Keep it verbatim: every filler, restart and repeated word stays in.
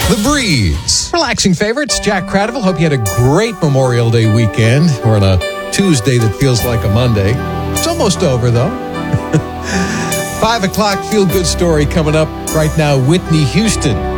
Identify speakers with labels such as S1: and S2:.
S1: The Breeze.
S2: Relaxing favorites, Jack Cradiville. Hope you had a great Memorial Day weekend, or on a Tuesday that feels like a Monday. It's almost over, though. Five o'clock feel-good story coming up right now. Whitney Houston